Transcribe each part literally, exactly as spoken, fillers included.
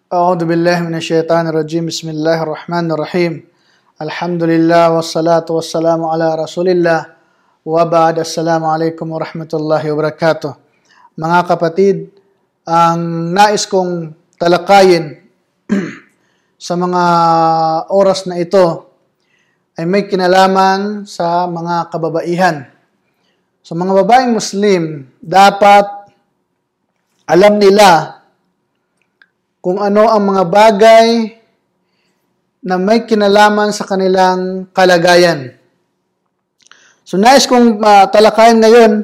أعوذ بالله من الشيطان الرجيم بسم الله الرحمن الرحيم الحمد لله والصلاة والسلام على رسول الله وبعد السلام عليكم ورحمة الله وبركاته. Mga kapatid, ang nais kong talakayin sa mga oras na ito ay may kinalaman sa mga kababaihan. Sa mga babaeng Muslim, dapat alam nila kung ano ang mga bagay na may kinalaman sa kanilang kalagayan. So, nais kong uh, talakayin ngayon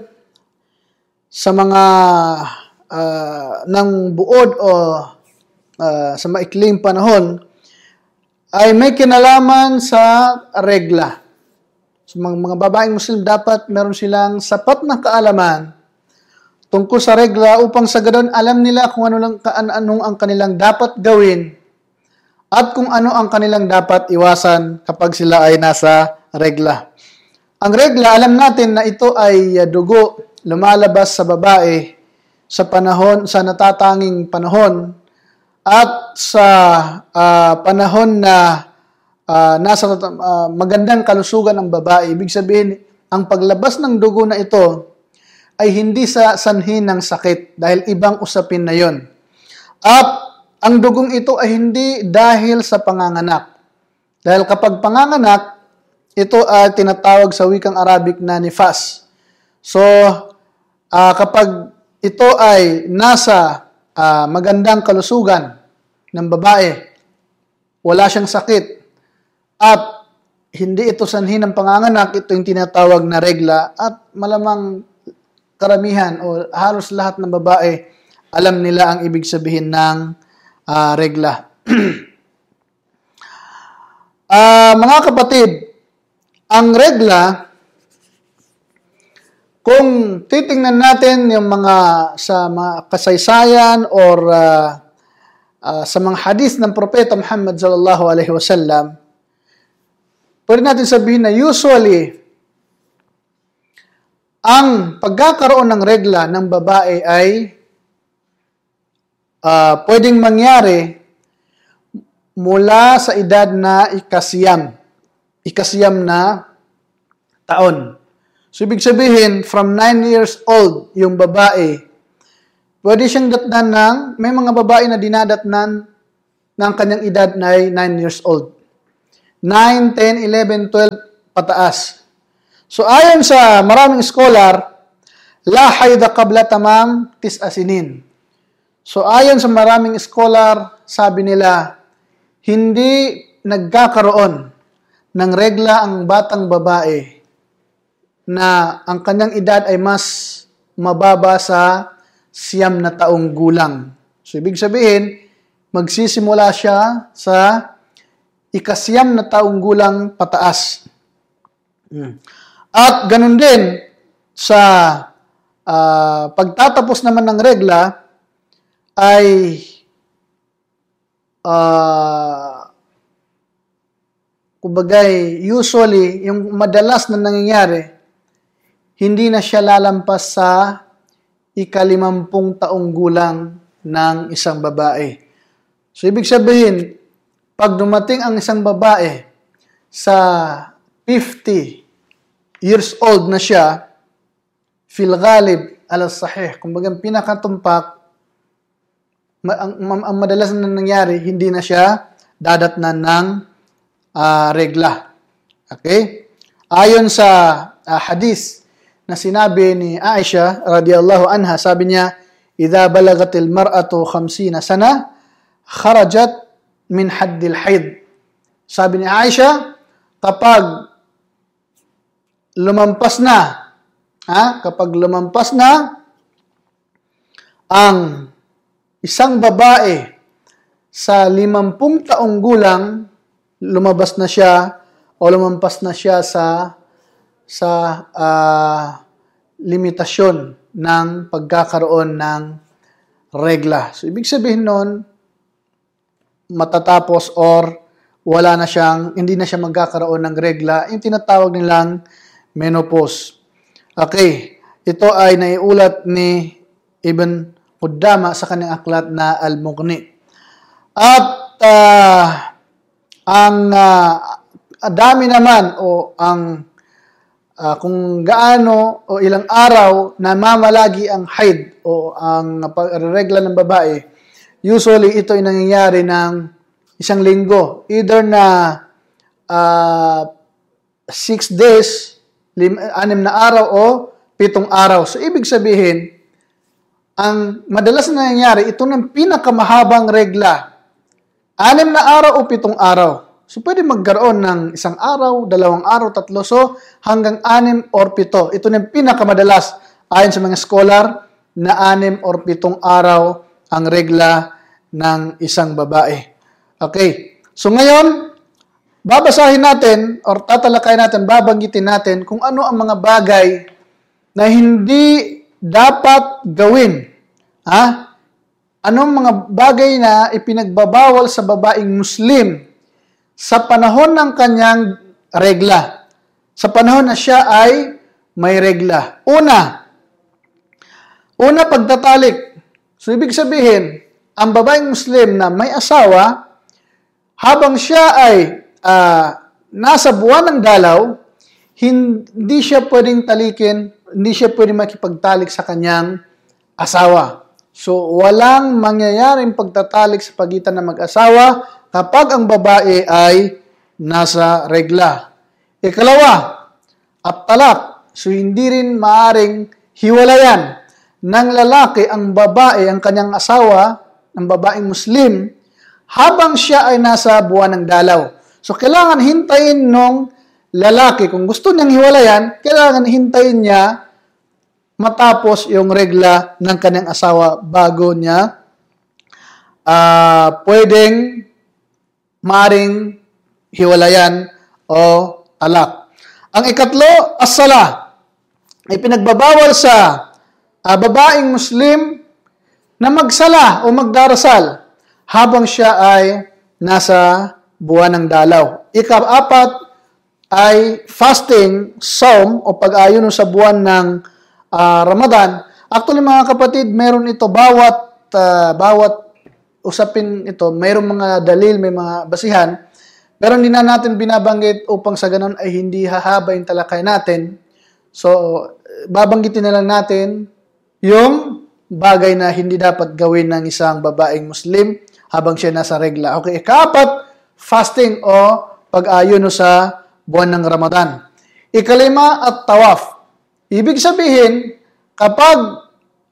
sa mga uh, ng buod o uh, sa maikling panahon ay may kinalaman sa regla. So, mga, mga babaeng Muslim, dapat meron silang sapat na kaalaman tungkol sa regla upang sa ganon alam nila kung ano lang, anong ang kanilang dapat gawin at kung ano ang kanilang dapat iwasan kapag sila ay nasa regla. Ang regla, alam natin na ito ay dugo lumalabas sa babae sa panahon, sa natatanging panahon at sa uh, panahon na uh, nasa uh, magandang kalusugan ng babae. Ibig sabihin, ang paglabas ng dugo na ito ay hindi sa sanhi ng sakit dahil ibang usapin na yon. At ang dugong ito ay hindi dahil sa panganganak. Dahil kapag panganganak, ito ay tinatawag sa wikang Arabic na nifas. So, uh, kapag ito ay nasa uh, magandang kalusugan ng babae, wala siyang sakit, at hindi ito sanhi ng panganganak, ito yung tinatawag na regla, at malamang karamihan o halos lahat ng babae alam nila ang ibig sabihin ng uh, regla. uh, mga kapatid, ang regla, kung titingnan natin yung mga sa mga kasaysayan or uh, uh, sa mga hadith ng Propeta Muhammad sallallahu alaihi wasallam, pwede natin sabihin na usually ang pagkakaroon ng regla ng babae ay uh, pwedeng mangyari mula sa edad na ikasiyam. Ikasiyam na taon. So, ibig sabihin, from nine years old, yung babae, pwede siyang datnan ng, may mga babae na dinadatnan ng kanyang edad na ay nine years old. nine, ten, eleven, twelve, pataas. So, ayon sa maraming scholar, la hayda qabla tamam tis'a sinin. So, ayon sa maraming scholar, sabi nila, hindi nagkakaroon ng regla ang batang babae na ang kanyang edad ay mas mababa sa siyam na taong gulang. So, ibig sabihin, magsisimula siya sa ikasiyam na taong gulang pataas. Hmm. At ganun din, sa uh, pagtatapos naman ng regla, ay uh, kumbagay, usually, yung madalas na nangyayari, hindi na siya lalampas sa ikalimampung taong gulang ng isang babae. So, ibig sabihin, pag dumating ang isang babae sa fifty years old na siya, fil ghalib ala sahih, kumbaga pinakatumpak, ma- ang, ang madalas na nangyari, hindi na siya dadatnan ng uh, regla. Okay? Ayon sa uh, hadith na sinabi ni Aisha radhiyallahu anha, sabi niya, idha balagatil mar'atu khamsina sana, kharajat min haddil haid. Sabi ni Aisha, kapag lumampas na, ha? Kapag lumampas na ang isang babae sa limampung taong gulang, lumabas na siya o lumampas na siya sa sa uh, limitasyon ng pagkakaroon ng regla. So, ibig sabihin nun, matatapos or wala na siyang, hindi na siya magkakaroon ng regla, yung tinatawag nilang menopause. Okay, ito ay naiulat ni Ibn Qudama sa kanyang aklat na Al-Mughni. At uh, ang uh, dami naman o ang uh, kung gaano o ilang araw na mamalagi ang haid o ang regla ng babae, usually ito ay nangyayari ng isang linggo. Either na uh, six days, lim, anim na araw o pitong araw. So, ibig sabihin, ang madalas na nangyayari, ito ng pinakamahabang regla. Anim na araw o pitong araw. So, pwede magkaroon ng isang araw, dalawang araw, tatlo. So, hanggang anim or pito. Ito ng pinakamadalas ayon sa mga scholar na anim or pitong araw ang regla ng isang babae. Okay. So, ngayon, babasahin natin or tatalakay natin, babanggitin natin kung ano ang mga bagay na hindi dapat gawin. Ha? Anong mga bagay na ipinagbabawal sa babaeng Muslim sa panahon ng kanyang regla. Sa panahon na siya ay may regla. Una, una pagtatalik. So, ibig sabihin, ang babaeng Muslim na may asawa, habang siya ay uh, nasa buwan ng dalaw, hindi siya pwedeng talikin, hindi siya pwedeng makipagtalik sa kanyang asawa. So, walang mangyayaring pagtatalik sa pagitan ng mag-asawa kapag ang babae ay nasa regla. Ikalawa, at talak. So, hindi rin maaring hiwalayan ng lalaki ang babae, ang kanyang asawa, ang babaeng Muslim, habang siya ay nasa buwan ng dalaw. So, kailangan hintayin nung lalaki. Kung gusto niyang hiwalayan, kailangan hintayin niya matapos yung regla ng kanyang asawa bago niya uh, pwedeng maaring hiwalayan o talak. Ang ikatlo, as-sala. Ay pinagbabawal sa uh, babaeng Muslim na magsala o magdarasal habang siya ay nasa buwan ng dalaw. Ika-apat ay fasting, saum o pag-ayuno sa buwan ng uh, Ramadan. Actually mga kapatid, meron ito bawat uh, bawat usapin ito, mayroong mga dalil, may mga basihan, pero hindi na natin binabanggit upang sa ganun ay hindi hahaba yung talakay natin. So, babanggitin na lang natin yung bagay na hindi dapat gawin ng isang babaeng Muslim habang siya nasa regla. Okay, ikaapat, fasting o pag-ayuno sa buwan ng Ramadan. Ikalima at tawaf. Ibig sabihin, kapag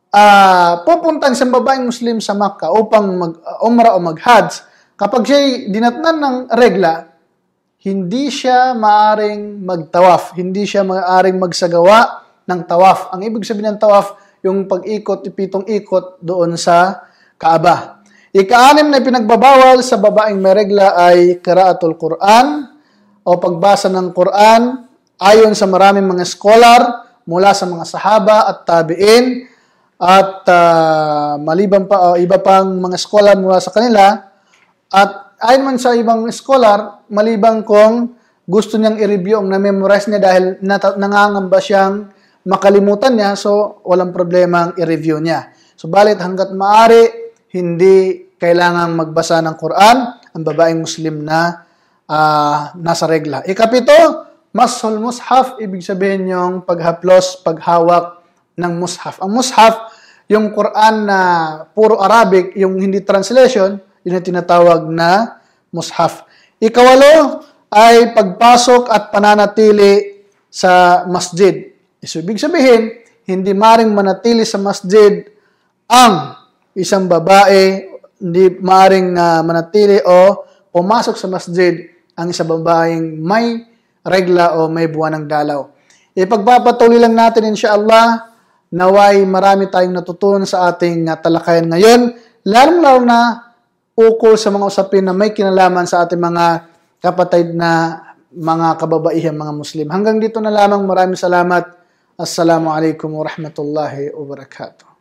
Uh, pupunta sa babaeng Muslim sa Makkah upang mag-umrah o mag-hajj, kapag siya'y dinatnan ng regla, hindi siya maaring magtawaf, hindi siya maaring magsagawa ng tawaf. Ang ibig sabihin ng tawaf, yung pag-ikot, ipitong ikot doon sa Kaaba. Ika-anim na pinagbabawal sa babaeng may regla ay qiraatul Quran o pagbasa ng Quran ayon sa maraming mga scholar mula sa mga sahaba at tabi'in. At uh, maliban pa, uh, iba pang mga scholar mula sa kanila. At ayon man sa ibang scholar, maliban kung gusto niyang i-review ang na-memorize niya dahil nat- nangangamba siyang makalimutan niya, so walang problemang i-review niya. So balit hanggat maaari, hindi kailangang magbasa ng Quran ang babaeng Muslim na uh, nasa regla. Ikapito, mashul mushaf, ibig sabihin yung paghaplos, paghawak ng mushaf. Ang mushaf, yung Quran na puro Arabic, yung hindi translation, yun ang tinatawag na mushaf. Ikawalo ay pagpasok at pananatili sa masjid. So, ibig sabihin, hindi maring manatili sa masjid ang isang babae, hindi maring uh, manatili o pumasok sa masjid ang isang babaeng may regla o may buwan ng dalaw. Ipagpapatuloy lang natin insyaAllah, naway marami tayong natutunan sa ating uh, talakayan ngayon, lalong-lalo na ukol sa mga usapin na may kinalaman sa ating mga kapatid na mga kababaihan, mga Muslim. Hanggang dito na lamang, maraming salamat. Assalamualaikum warahmatullahi wabarakatuh.